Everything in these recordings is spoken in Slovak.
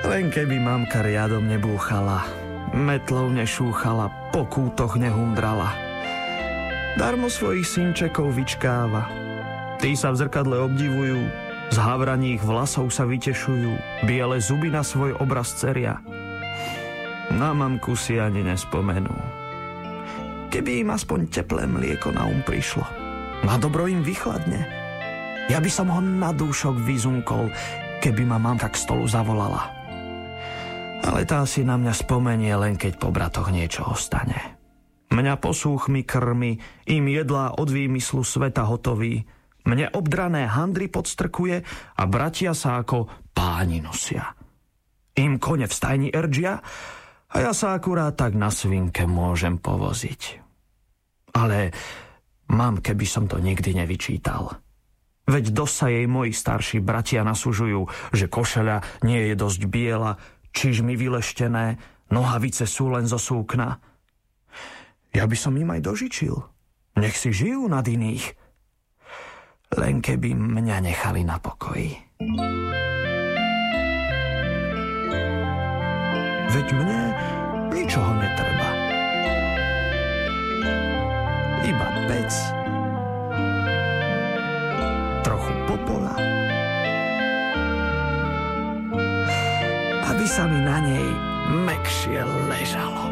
Len keby mamka riadom nebúchala, metlou nešúchala, po kútoch nehundrala. Darmo svojich synčekov vyčkáva. Tí sa v zrkadle obdivujú, z havraních vlasov sa vytešujú, biele zuby na svoj obraz ceria. Na mamku si ani nespomenú. Keby im aspoň teplé mlieko na prišlo, na dobro im vychladne. Ja by som ho na dúšok vyzunkol, keby ma mamka k stolu zavolala. Ale tá si na mňa spomenie len keď po bratoch niečo ostane. Mňa posúchmi krmi, im jedlá od výmyslu sveta hotový. Mne obdrané handry podstrkuje a bratia sa ako páni nosia. Im kone v stajni erdžia a ja sa akurát tak na svinke môžem povoziť. Ale mamke by som to nikdy nevyčítal. Veď dosť sa jej moji starší bratia nasužujú, že košeľa nie je dosť biela, čižmy vyleštené, nohavice sú len zo súkna. Ja by som im aj dožičil. Nech si žijú nad iných. Len keby mňa nechali na pokoji. Veď mne ničoho netreba. Iba pec, trochu popola, aby sa mi na nej mäkšie ležalo.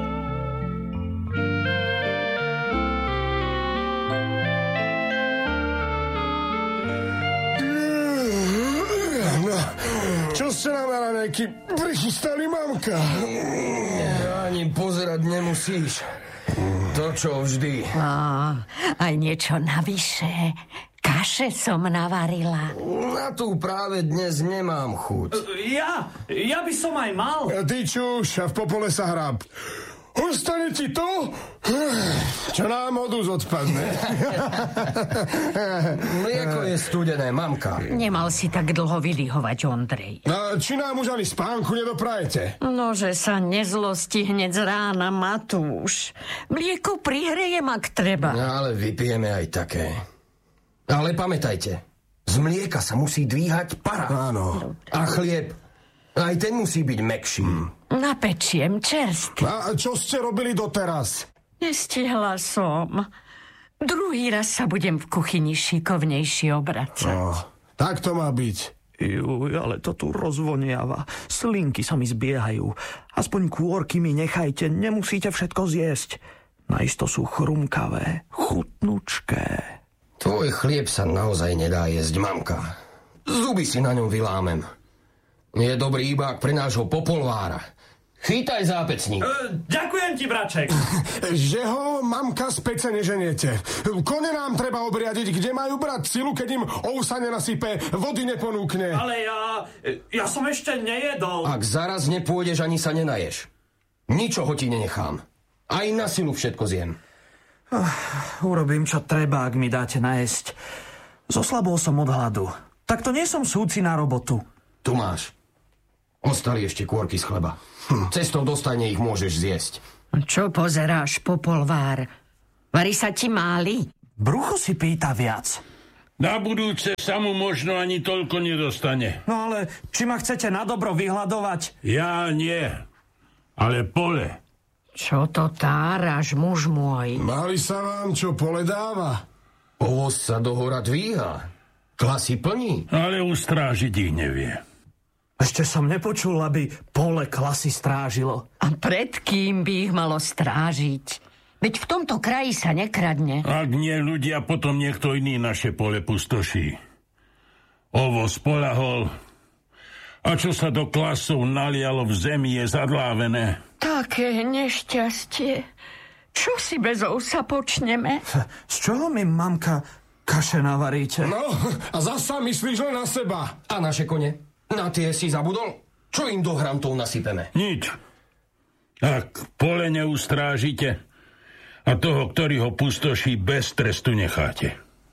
Čo ste nám na ranejky prichystali, mamka? Ani pozerať nemusíš. To, čo vždy. Aj niečo navyše. Kaše som navarila. Na tú práve dnes nemám chuť. Ja by som aj mal. Ty čuš a v popole sa hráb. Ostane ti to, čo nám odúz odpadne. Mlieko je studené, mamka. Nemal si tak dlho vylihovať, Ondrej. Či nám už ani spánku nedoprajete? Nože sa nezlosti hneď z rána, Matúš. Mlieko prihrejem, ak treba. Ale vypijeme aj také. Ale pamätajte, z mlieka sa musí dvíhať para. Áno. A chlieb, aj ten musí byť mäkší. Napečiem čerstvý. A čo ste robili doteraz? Nestihla som. Druhý raz sa budem v kuchyni šikovnejšie obracať. Tak to má byť. Juj, ale to tu rozvoniava. Slinky sa mi zbiehajú. Aspoň kôrky mi nechajte, nemusíte všetko zjesť. Najisto sú chrumkavé, chutnučké. Tvoj chlieb sa naozaj nedá jesť, mamka. Zuby si na ňom vylámem. Je dobrý iba pre nášho popolvára. Chytaj zápecník. Ďakujem ti, braček. Že ho, mamka, z pece neženiete. Kone nám treba obriadiť, kde majú brať silu, keď im ousa nenasype, vody neponúkne. Ale ja som ešte nejedol. Ak zaraz nepôjdeš, ani sa nenaješ. Ničoho ti nenechám. Aj na silu všetko zjem. Urobím, čo treba, ak mi dáte najesť. Zoslabol som od hladu. Tak to nie som súci na robotu. Tu máš. Ostali ešte kôrky z chleba. Cestou do stajne ich môžeš zjesť. Čo pozeráš, popolvár? Varí sa ti máli? Brucho si pýta viac. Na budúce sa mu možno ani toľko nedostane. No ale či ma chcete na dobro vyhľadovať? Ja nie, ale pole. Čo to táraš, muž môj? Mali sa vám čo pole dáva? Ovoz sa do hora dvíha. Klasy plní. Ale ustrážiť ich nevie. Ešte som nepočul, aby pole klasy strážilo. A pred kým by ich malo strážiť? Veď v tomto kraji sa nekradne. Ak nie ľudia, potom niekto iný naše pole pustoší. Ovoz polahol. A čo sa do klasov nalialo v zemi, je zadlávené. Také nešťastie. Čo si bez ousa počneme? Z čoho mi, mamka, kaše navaríte? No, a zasa myslíš len na seba. A naše kone? Na tie si zabudol? Čo im do hrantov nasypeme? Nič. Ak pole neustrážite a toho, ktorý ho pustoší, bez trestu necháte.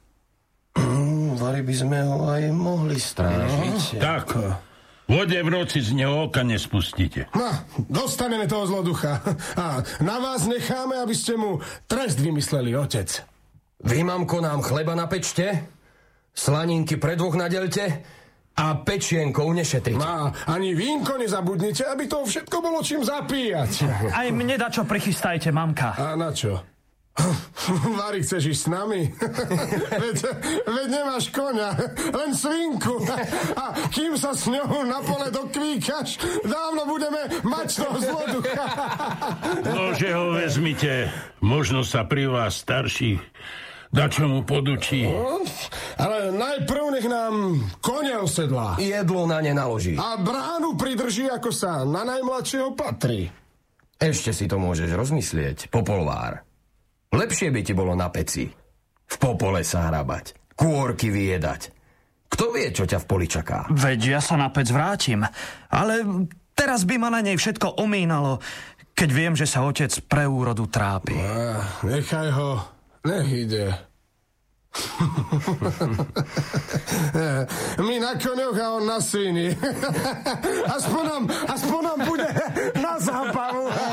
Vari by sme ho aj mohli strážiť. Tak. Vode v noci z neho oka nespustíte. No, dostaneme toho zloducha. A na vás necháme, aby ste mu trest vymysleli, otec. Vy, mamko, nám chleba napečte, slaninky pre dvoch nadelte A pečienkov nešetriť. A ani vínko nezabudnite, aby to všetko bolo čím zapíjať. Aj mne dačo prichystajte, mamka. A na čo? Vary, chceš ísť s nami? veď nemáš koňa, len svinku. A kým sa s ňou na pole dokvíkaš, dávno budeme mať toho z vodu. Nože ho vezmite, možno sa pri vás starší dačo mu podučí. Ale najprv nech nám koňa osedlá. Jedlo na ne naloží. A bránu pridrží, ako sa na najmladšieho patrí. Ešte si to môžeš rozmyslieť, popolvár. Lepšie by ti bolo na peci. V popole sa hrabať. Kôrky vyjedať. Kto vie, čo ťa v poli čaká? Veď ja sa na pec vrátim. Ale teraz by ma na nej všetko omínalo, keď viem, že sa otec pre úrodu trápi. Nechaj ho. Nech ide. My na koňoch a on na svini. Aspoň nám bude na zábavu.